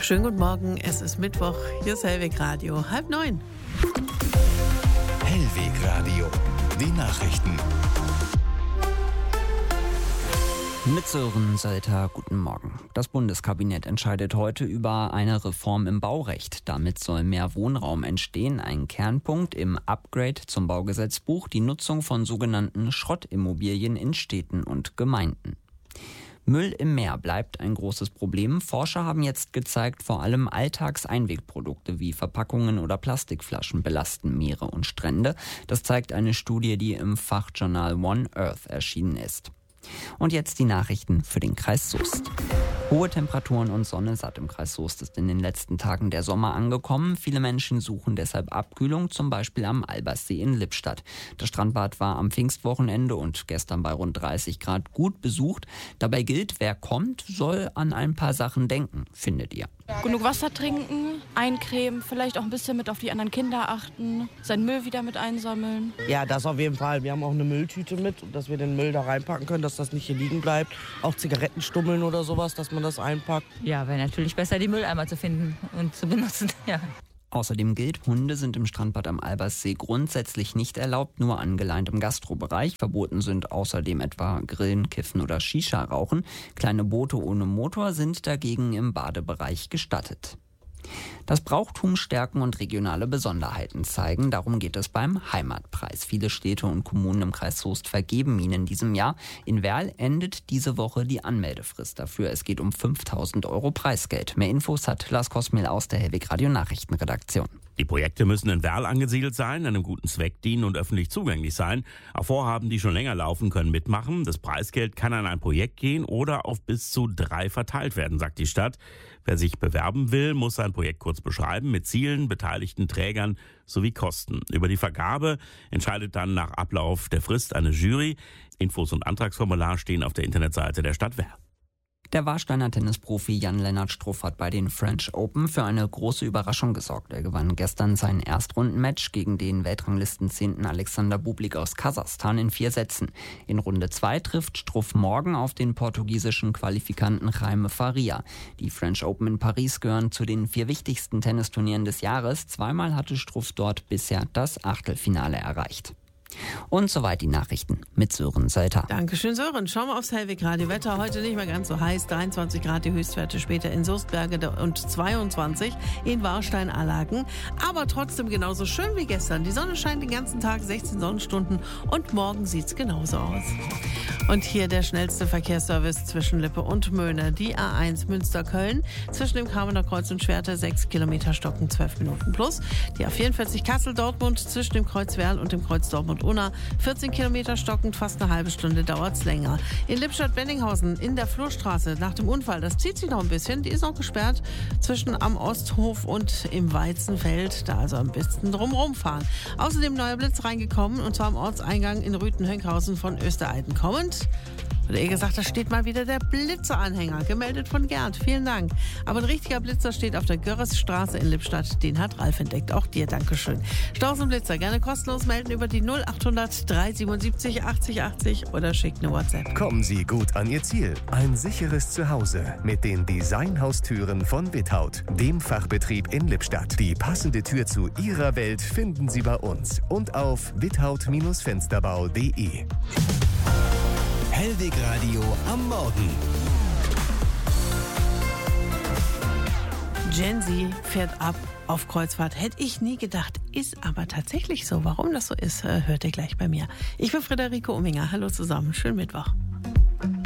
Schönen guten Morgen, es ist Mittwoch, hier ist Hellweg Radio, 8:30. Hellweg Radio, die Nachrichten. Mit Sören Selter, guten Morgen. Das Bundeskabinett entscheidet heute über eine Reform im Baurecht. Damit soll mehr Wohnraum entstehen. Ein Kernpunkt im Upgrade zum Baugesetzbuch, die Nutzung von sogenannten Schrottimmobilien in Städten und Gemeinden. Müll im Meer bleibt ein großes Problem. Forscher haben jetzt gezeigt, vor allem Alltagseinwegprodukte wie Verpackungen oder Plastikflaschen belasten Meere und Strände. Das zeigt eine Studie, die im Fachjournal One Earth erschienen ist. Und jetzt die Nachrichten für den Kreis Soest. Hohe Temperaturen und Sonne satt im Kreis Soest ist in den letzten Tagen der Sommer angekommen. Viele Menschen suchen deshalb Abkühlung, zum Beispiel am Alberssee in Lippstadt. Das Strandbad war am Pfingstwochenende und gestern bei rund 30 Grad gut besucht. Dabei gilt, wer kommt, soll an ein paar Sachen denken, findet ihr. Genug Wasser trinken, eincremen, vielleicht auch ein bisschen mit auf die anderen Kinder achten, seinen Müll wieder mit einsammeln. Ja, das auf jeden Fall. Wir haben auch eine Mülltüte mit, dass wir den Müll da reinpacken können, dass das nicht hier liegen bleibt. Auch Zigarettenstummeln oder sowas, dass man das einpackt. Ja, wäre natürlich besser, die Mülleimer zu finden und zu benutzen, ja. Außerdem gilt, Hunde sind im Strandbad am Alberssee grundsätzlich nicht erlaubt, nur angeleint im Gastrobereich. Verboten sind außerdem etwa Grillen, Kiffen oder Shisha-Rauchen. Kleine Boote ohne Motor sind dagegen im Badebereich gestattet. Das Brauchtum stärken und regionale Besonderheiten zeigen, darum geht es beim Heimatpreis. Viele Städte und Kommunen im Kreis Soest vergeben ihn in diesem Jahr. In Werl endet diese Woche die Anmeldefrist dafür. Es geht um 5.000 € Preisgeld. Mehr Infos hat Lars Kosmil aus der Hellweg Radio Nachrichtenredaktion. Die Projekte müssen in Werl angesiedelt sein, einem guten Zweck dienen und öffentlich zugänglich sein. Auch Vorhaben, die schon länger laufen, können mitmachen. Das Preisgeld kann an ein Projekt gehen oder auf bis zu 3 verteilt werden, sagt die Stadt. Wer sich bewerben will, muss sein Projekt kurz beschreiben mit Zielen, beteiligten Trägern sowie Kosten. Über die Vergabe entscheidet dann nach Ablauf der Frist eine Jury. Infos und Antragsformular stehen auf der Internetseite der Stadt Werl. Der Warsteiner Tennisprofi Jan-Lennart Struff hat bei den French Open für eine große Überraschung gesorgt. Er gewann gestern sein Erstrundenmatch gegen den Weltranglisten-10. Alexander Bublik aus Kasachstan in 4 Sätzen. In Runde 2 trifft Struff morgen auf den portugiesischen Qualifikanten Jaime Faria. Die French Open in Paris gehören zu den 4 wichtigsten Tennisturnieren des Jahres. Zweimal hatte Struff dort bisher das Achtelfinale erreicht. Und soweit die Nachrichten mit Sören Selter. Dankeschön, Sören. Schauen wir aufs Hellweg Radio. Wetter heute nicht mehr ganz so heiß. 23 Grad die Höchstwerte, später in Soestberge und 22 in Warstein-Allagen. Aber trotzdem genauso schön wie gestern. Die Sonne scheint den ganzen Tag, 16 Sonnenstunden und morgen sieht's genauso aus. Und hier der schnellste Verkehrsservice zwischen Lippe und Möhne. Die A1 Münster-Köln zwischen dem Kamener Kreuz und Schwerte 6 Kilometer Stocken 12 Minuten plus. Die A44 Kassel-Dortmund zwischen dem Kreuz Werl und dem Kreuz Dortmund-Unna 14 Kilometer stockend, fast eine halbe Stunde dauert's länger. In Lippstadt-Benninghausen in der Flurstraße nach dem Unfall, das zieht sich noch ein bisschen, die ist noch gesperrt zwischen am Osthof und im Weizenfeld, da also am besten drumherum fahren. Außerdem neuer Blitz reingekommen und zwar am Ortseingang in Rüthen-Hönkhausen von Östereiten kommend. Oder eher gesagt, da steht mal wieder der Blitzeranhänger, gemeldet von Gerd. Vielen Dank. Aber ein richtiger Blitzer steht auf der Görresstraße in Lippstadt. Den hat Ralf entdeckt. Auch dir Dankeschön. Staus und Blitzer gerne kostenlos melden über die 0800 377 80 80 oder schickt eine WhatsApp. Kommen Sie gut an Ihr Ziel. Ein sicheres Zuhause mit den Designhaustüren von Without, dem Fachbetrieb in Lippstadt. Die passende Tür zu Ihrer Welt finden Sie bei uns und auf without-fensterbau.de. Hellweg Radio am Morgen. Gen Z fährt ab auf Kreuzfahrt. Hätte ich nie gedacht. Ist aber tatsächlich so. Warum das so ist, hört ihr gleich bei mir. Ich bin Friederike Umminger. Hallo zusammen. Schönen Mittwoch.